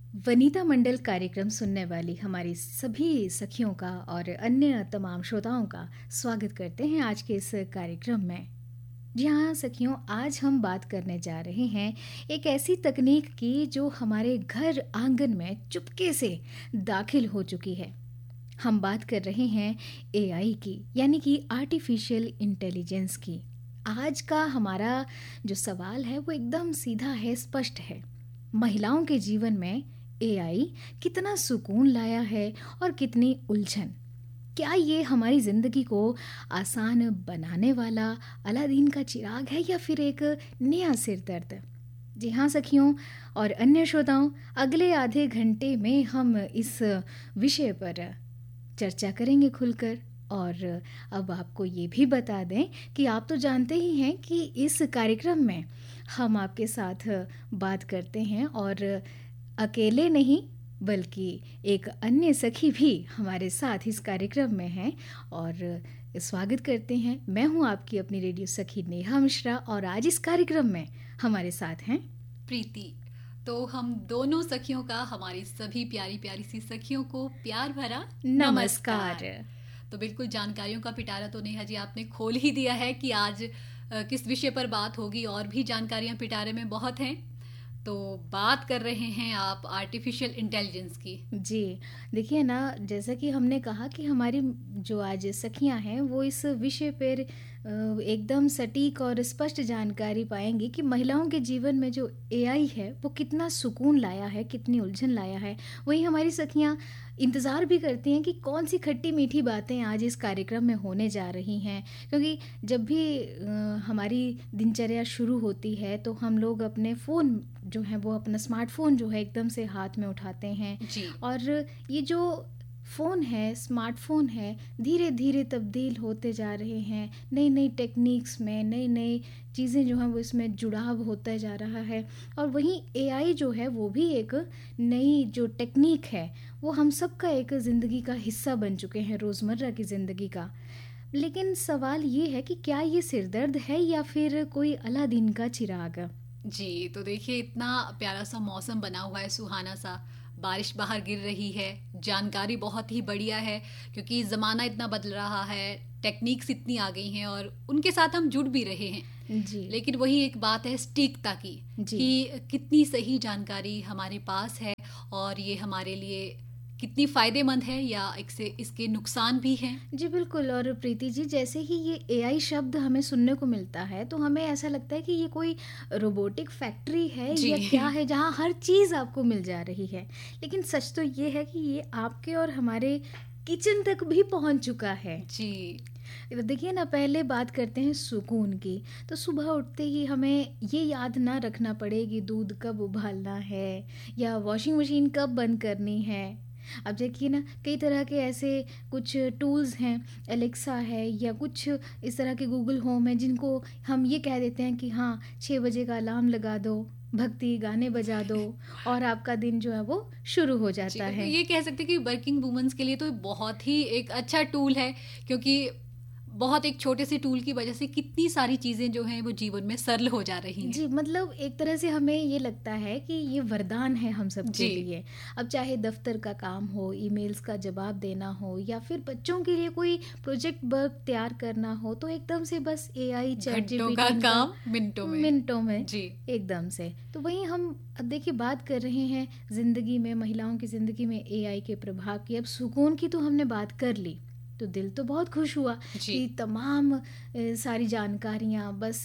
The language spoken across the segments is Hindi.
वनिता मंडल कार्यक्रम सुनने वाली हमारी सभी सखियों का और अन्य तमाम श्रोताओं का स्वागत करते हैं आज के इस कार्यक्रम में। जी हाँ सखियों, आज हम बात करने जा रहे हैं एक ऐसी तकनीक की जो हमारे घर आंगन में चुपके से दाखिल हो चुकी है। हम बात कर रहे हैं एआई की, यानी कि आर्टिफिशियल इंटेलिजेंस की। आज का हमारा जो सवाल है वो एकदम सीधा है, स्पष्ट है। महिलाओं के जीवन में एआई कितना सुकून लाया है और कितनी उलझन। क्या ये हमारी जिंदगी को आसान बनाने वाला अलादीन का चिराग है या फिर एक नया सिरदर्द? जी हाँ सखियों और अन्य श्रोताओं, अगले आधे घंटे में हम इस विषय पर चर्चा करेंगे खुलकर। और अब आपको ये भी बता दें कि आप तो जानते ही हैं कि इस कार्यक्रम में हम आपके साथ बात करते हैं और अकेले नहीं बल्कि एक अन्य सखी भी हमारे साथ इस कार्यक्रम में हैं और स्वागत करते हैं। मैं हूं आपकी अपनी रेडियो सखी नेहा मिश्रा और आज इस कार्यक्रम में हमारे साथ हैं प्रीति। तो हम दोनों सखियों का, हमारी सभी प्यारी प्यारी सी सखियों को प्यार भरा नमस्कार। तो बिल्कुल जानकारियों का पिटारा तो नेहा जी आपने खोल ही दिया है कि आज किस विषय पर बात होगी। और भी जानकारियां पिटारे में बहुत हैं। तो बात कर रहे हैं आप आर्टिफिशियल इंटेलिजेंस की। जी देखिए ना, जैसा कि हमने कहा कि हमारी जो आज सखियां हैं वो इस विषय पर एकदम सटीक और स्पष्ट जानकारी पाएंगी कि महिलाओं के जीवन में जो एआई है वो कितना सुकून लाया है, कितनी उलझन लाया है। वहीं हमारी सखियां इंतज़ार भी करती हैं कि कौन सी खट्टी मीठी बातें आज इस कार्यक्रम में होने जा रही हैं, क्योंकि जब भी हमारी दिनचर्या शुरू होती है तो हम लोग अपने फ़ोन जो है वो अपना स्मार्टफोन जो है एकदम से हाथ में उठाते हैं जी। और ये जो फ़ोन है, स्मार्टफोन है, धीरे धीरे तब्दील होते जा रहे हैं। नई नई टेक्निक्स में नई नई चीज़ें जो हैं वो इसमें जुड़ाव होता जा रहा है। और वहीं एआई जो है वो भी एक नई जो टेक्निक है वो हम सब का एक ज़िंदगी का हिस्सा बन चुके हैं, रोज़मर्रा की ज़िंदगी का। लेकिन सवाल ये है कि क्या ये सिरदर्द है या फिर कोई अलादीन का चिराग? जी तो देखिए, इतना प्यारा सा मौसम बना हुआ है, सुहाना सा, बारिश बाहर गिर रही है, जानकारी बहुत ही बढ़िया है क्योंकि ज़माना इतना बदल रहा है, टेक्निक्स इतनी आ गई हैं और उनके साथ हम जुड़ भी रहे हैं। जी। लेकिन वही एक बात है सटीकता की कि कितनी सही जानकारी हमारे पास है और ये हमारे लिए कितनी फ़ायदेमंद है या इसके नुकसान भी हैं। जी बिल्कुल। और प्रीति जी, जैसे ही ये एआई शब्द हमें सुनने को मिलता है तो हमें ऐसा लगता है कि ये कोई रोबोटिक फैक्ट्री है या क्या है जहाँ हर चीज़ आपको मिल जा रही है। लेकिन सच तो ये है कि ये आपके और हमारे किचन तक भी पहुँच चुका है। जी देखिए ना, पहले बात करते हैं सुकून की। तो सुबह उठते ही हमें ये याद ना रखना पड़े कि दूध कब उबालना है या वॉशिंग मशीन कब बंद करनी है। अब देखिए ना, कई तरह के ऐसे कुछ टूल्स हैं, एलेक्सा है या कुछ इस तरह के गूगल होम है, जिनको हम ये कह देते हैं कि हाँ 6 बजे का अलार्म लगा दो, भक्ति गाने बजा दो और आपका दिन जो है वो शुरू हो जाता है। ये कह सकते हैं कि वर्किंग वुमेन्स के लिए तो बहुत ही एक अच्छा टूल है, क्योंकि बहुत एक छोटे से टूल की वजह से कितनी सारी चीज़ें जो हैं वो जीवन में सरल हो जा रही हैं। जी मतलब एक तरह से हमें ये लगता है कि ये वरदान है हम सब के लिए। अब चाहे दफ्तर का काम हो, ईमेल्स का जवाब देना हो या फिर बच्चों के लिए कोई प्रोजेक्ट वर्क तैयार करना हो, तो एकदम से बस एआई चैट जीपीटी का काम मिनटों में जी एकदम से। तो वहीं हम अब देखिए बात कर रहे हैं ज़िंदगी में, महिलाओं की ज़िंदगी में एआई के प्रभाव की। अब सुकून की तो हमने बात कर ली, तो दिल तो बहुत खुश हुआ कि तमाम सारी जानकारियाँ बस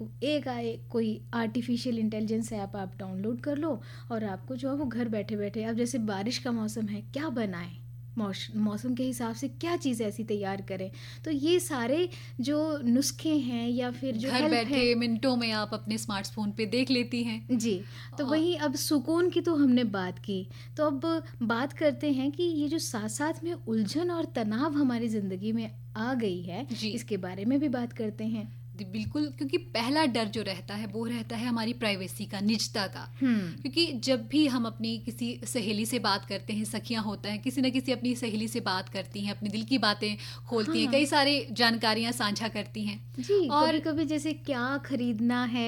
एक कोई आर्टिफिशियल इंटेलिजेंस ऐप आप डाउनलोड कर लो और आपको जो है वो घर बैठे बैठे, अब जैसे बारिश का मौसम है, क्या बनाएं, मौसम के हिसाब से क्या चीज़ ऐसी तैयार करें। तो ये सारे जो नुस्खे हैं या फिर जो घर बैठे मिनटों में आप अपने स्मार्टफोन पे देख लेती हैं। जी तो वहीं अब सुकून की तो हमने बात की, तो अब बात करते हैं कि ये जो साथ साथ में उलझन और तनाव हमारी ज़िंदगी में आ गई है, इसके बारे में भी बात करते हैं। बिल्कुल, क्योंकि पहला डर जो रहता है वो रहता है हमारी प्राइवेसी का, निजता का। क्योंकि जब भी हम अपनी किसी सहेली से बात करते हैं, सखियां होता है, किसी न किसी अपनी सहेली से बात करती हैं, अपने दिल की बातें खोलती हैं, कई सारी जानकारियां साझा करती हैं जी। और कभी कभी जैसे क्या खरीदना है,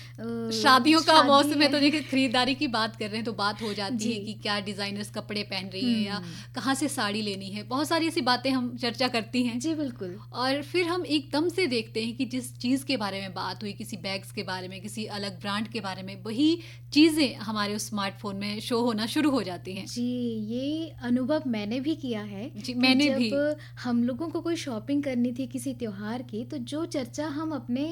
शादियों का मौसम है तो देखिए खरीदारी की बात कर रहे हैं तो बात हो जाती है कि क्या डिजाइनर्स कपड़े पहन रही है या कहाँ से साड़ी लेनी है, बहुत सारी ऐसी बातें हम चर्चा करती हैं। जी बिल्कुल। और फिर हम एकदम से देखते हैं कि जिस चीज़ के बारे में बात हुई, किसी बैग्स के बारे में, किसी अलग ब्रांड के बारे में, वही चीज़ें हमारे उस स्मार्टफोन में शो होना शुरू हो जाती हैं। जी, ये अनुभव मैंने भी किया है। जी, मैंने जब भी। हम लोगों को कोई शॉपिंग करनी थी किसी त्योहार की, तो जो चर्चा हम अपने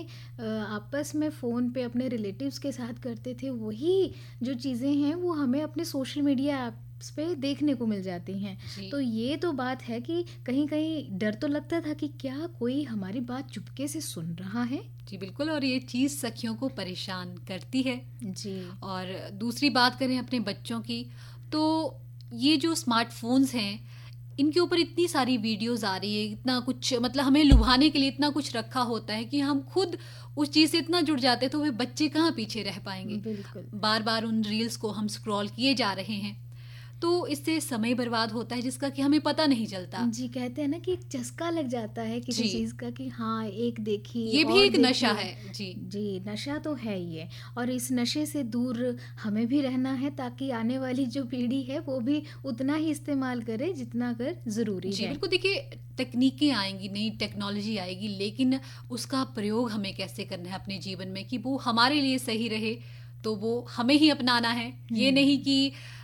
आपस में फ़ोन पे अपने रिलेटिव्स के साथ करते थे, वही जो चीज़ें हैं वो हमें अपने सोशल मीडिया ऐप्स पे देखने को मिल जाती हैं। तो ये तो बात है कि कहीं कहीं डर तो लगता था कि क्या कोई हमारी बात चुपके से सुन रहा है। जी बिल्कुल, और ये चीज़ सखियों को परेशान करती है। जी। और दूसरी बात करें अपने बच्चों की, तो ये जो स्मार्टफोन्स हैं इनके ऊपर इतनी सारी वीडियोस आ रही है, इतना कुछ, मतलब हमें लुभाने के लिए इतना कुछ रखा होता है कि हम खुद उस चीज़ से इतना जुड़ जाते हैं, तो वे बच्चे कहाँ पीछे रह पाएंगे। बिल्कुल। बार बार उन रील्स को हम स्क्रॉल किए जा रहे हैं, तो इससे समय बर्बाद होता है जिसका कि हमें पता नहीं चलता। जी, कहते हैं ना कि एक चस्का लग जाता है किसी चीज का कि हाँ एक देखी, ये भी एक नशा है। जी जी, नशा तो है ही है, और इस नशे से दूर हमें भी रहना है ताकि आने वाली जो पीढ़ी है वो भी उतना ही इस्तेमाल करे जितना अगर जरूरी जी है। बिल्कुल, देखिए तकनीकें आएंगी, नई टेक्नोलॉजी आएगी, लेकिन उसका प्रयोग हमें कैसे करना है अपने जीवन में कि वो हमारे लिए सही रहे, तो वो हमें ही अपनाना है। ये नहीं कि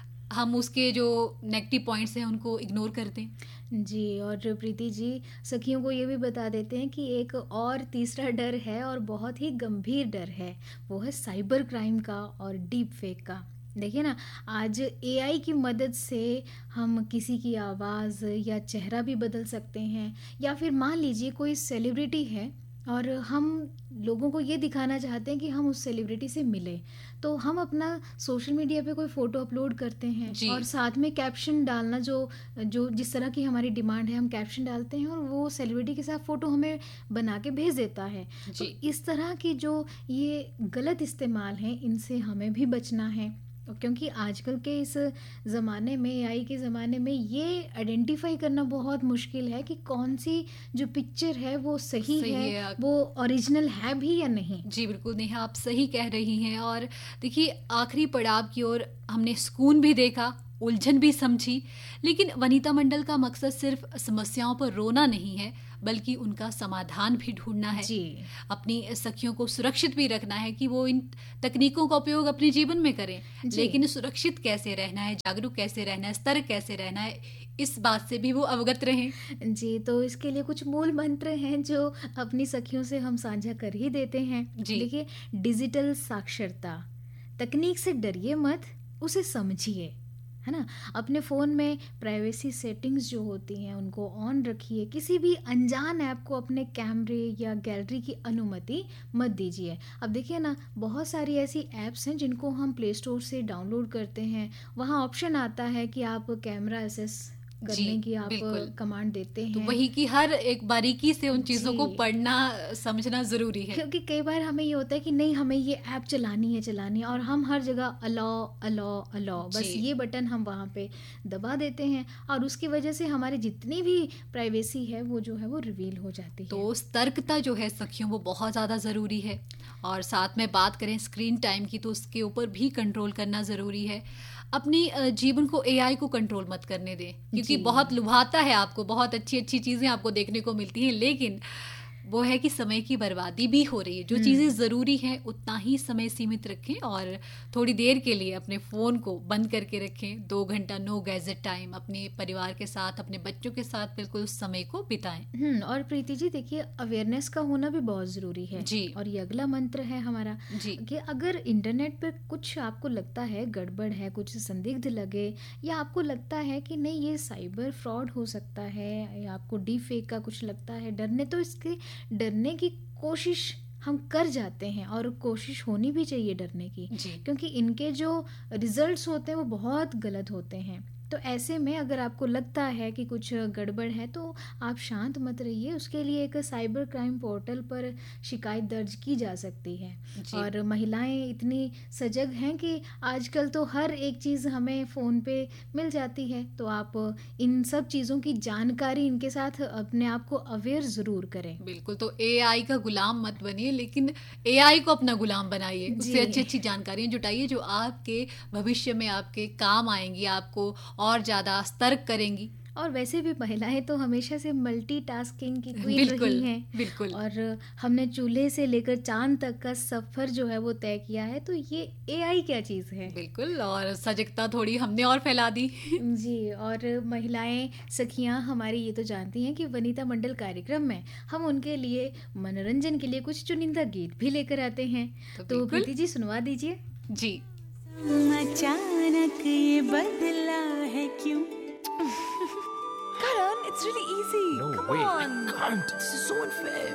हम उसके जो नेगेटिव पॉइंट्स हैं उनको इग्नोर कर दें। जी, और प्रीति जी, सखियों को ये भी बता देते हैं कि एक और तीसरा डर है और बहुत ही गंभीर डर है, वो है साइबर क्राइम का और डीप फेक का। देखिए ना, आज एआई की मदद से हम किसी की आवाज़ या चेहरा भी बदल सकते हैं, या फिर मान लीजिए कोई सेलिब्रिटी है और हम लोगों को ये दिखाना चाहते हैं कि हम उस सेलिब्रिटी से मिले, तो हम अपना सोशल मीडिया पे कोई फ़ोटो अपलोड करते हैं और साथ में कैप्शन डालना, जो जिस तरह की हमारी डिमांड है हम कैप्शन डालते हैं और वो सेलिब्रिटी के साथ फ़ोटो हमें बना के भेज देता है। तो इस तरह की जो ये गलत इस्तेमाल है, इनसे हमें भी बचना है, क्योंकि आजकल के इस ज़माने में, एआई के ज़माने में, ये आइडेंटिफाई करना बहुत मुश्किल है कि कौन सी जो पिक्चर है वो सही है, वो ओरिजिनल है भी या नहीं। जी बिल्कुल, नेहा आप सही कह रही हैं। और देखिए आखिरी पड़ाव की ओर हमने सुकून भी देखा, उलझन भी समझी, लेकिन वनीता मंडल का मकसद सिर्फ समस्याओं पर रोना नहीं है, बल्कि उनका समाधान भी ढूंढना है। जी। अपनी सखियों को सुरक्षित भी रखना है कि वो इन तकनीकों का उपयोग अपने जीवन में करें, लेकिन सुरक्षित कैसे रहना है, जागरूक कैसे रहना है, सतर्क कैसे रहना है, इस बात से भी वो अवगत रहें। जी, तो इसके लिए कुछ मूल मंत्र हैं जो अपनी सखियों से हम साझा कर ही देते हैं। देखिए, डिजिटल साक्षरता, तकनीक से डरिए मत, उसे समझिए, है ना। अपने फ़ोन में प्राइवेसी सेटिंग्स जो होती हैं उनको ऑन रखिए, किसी भी अनजान ऐप को अपने कैमरे या गैलरी की अनुमति मत दीजिए। अब देखिए ना, बहुत सारी ऐसी ऐप्स हैं जिनको हम प्ले स्टोर से डाउनलोड करते हैं, वहाँ ऑप्शन आता है कि आप कैमरा एसेस करने की आप कमांड देते हैं, तो वही की हर एक बारीकी से उन चीज़ों को पढ़ना समझना ज़रूरी है। क्योंकि कई बार हमें ये होता है कि नहीं, हमें ये ऐप चलानी है, और हम हर जगह अलाउ बस ये बटन हम वहाँ पे दबा देते हैं, और उसकी वजह से हमारी जितनी भी प्राइवेसी है वो जो है वो रिवील हो जाती है। तो सतर्कता जो है सखियों वो बहुत ज़्यादा ज़रूरी है। और साथ में बात करें स्क्रीन टाइम की, तो उसके ऊपर भी कंट्रोल करना ज़रूरी है। अपनी जीवन को एआई को कंट्रोल मत करने दें, क्योंकि बहुत लुभाता है आपको, बहुत अच्छी अच्छी चीज़ें आपको देखने को मिलती हैं, लेकिन वो है कि समय की बर्बादी भी हो रही है। जो चीज़ें ज़रूरी हैं उतना ही समय सीमित रखें और थोड़ी देर के लिए अपने फ़ोन को बंद करके रखें। 2 घंटा नो गैजेट टाइम अपने परिवार के साथ, अपने बच्चों के साथ बिल्कुल उस समय को बिताएं। और प्रीति जी, देखिए अवेयरनेस का होना भी बहुत ज़रूरी है जी। और ये अगला मंत्र है हमारा जी, कि अगर इंटरनेट पर कुछ आपको लगता है गड़बड़ है, कुछ संदिग्ध लगे, या आपको लगता है कि नहीं ये साइबर फ्रॉड हो सकता है, या आपको डीप फेक का कुछ लगता है डरने, तो इसके डरने की कोशिश हम कर जाते हैं, और कोशिश होनी भी चाहिए डरने की, क्योंकि इनके जो रिजल्ट्स होते हैं वो बहुत गलत होते हैं। तो ऐसे में अगर आपको लगता है कि कुछ गड़बड़ है तो आप शांत मत रहिए, उसके लिए एक साइबर क्राइम पोर्टल पर शिकायत दर्ज की जा सकती है। जी। और महिलाएं इतनी सजग हैं कि आजकल तो हर एक चीज़ हमें फ़ोन पे मिल जाती है, तो आप इन सब चीज़ों की जानकारी इनके साथ अपने आप को अवेयर ज़रूर करें। बिल्कुल, तो एआई का गुलाम मत बनिए, लेकिन एआई को अपना गुलाम बनाइए। उससे अच्छी जी। अच्छी जानकारियां जुटाइए जो आपके भविष्य में आपके काम आएंगी, आपको और ज़्यादा सतर्क करेंगी। और वैसे भी महिलाएं तो हमेशा से मल्टीटास्किंग की क्वीन बिल्कुल, रही हैं। बिल्कुल। और हमने चूल्हे से लेकर चांद तक का सफ़र जो है वो तय किया है, तो ये एआई क्या चीज़ है। बिल्कुल, और सजगता थोड़ी हमने और फैला दी। जी। और महिलाएं सखियां हमारी ये तो जानती हैं कि वनिता मंडल कार्यक्रम में हम उनके लिए मनोरंजन के लिए कुछ चुनिंदा गीत भी लेकर आते हैं। तो तो बिल्कुल। प्रीति जी सुनवा दीजिए। जी। अचानक ये बदला है क्यों? Karan, it's really easy. No Come way. on. I can't. This is so unfair.